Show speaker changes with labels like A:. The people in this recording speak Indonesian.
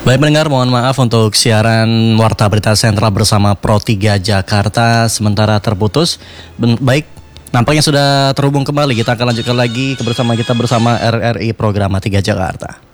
A: Baik pendengar, mohon maaf untuk siaran Warta Berita Sentral bersama Pro 3 Jakarta sementara terputus. Baik, nampaknya sudah terhubung kembali. Kita akan lanjutkan lagi bersama RRI Program 3 Jakarta.